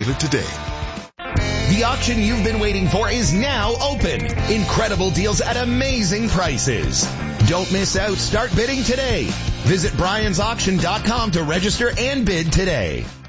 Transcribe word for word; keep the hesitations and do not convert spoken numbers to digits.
it today. The auction you've been waiting for is now open. Incredible deals at amazing prices. Don't miss out. Start bidding today. Visit Bryans Auction dot com to register and bid today.